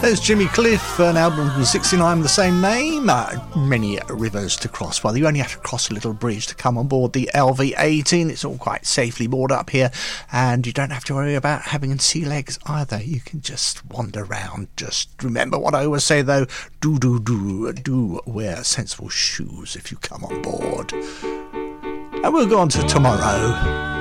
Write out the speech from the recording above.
There's Jimmy Cliff, an album from '69 with the same name, Many Rivers to Cross. Well, you only have to cross a little bridge to come on board the LV18. It's all quite safely moored up here, and you don't have to worry about having sea legs either. You can just wander around. Just remember what I always say, though, do wear sensible shoes if you come on board. And we'll go on to tomorrow.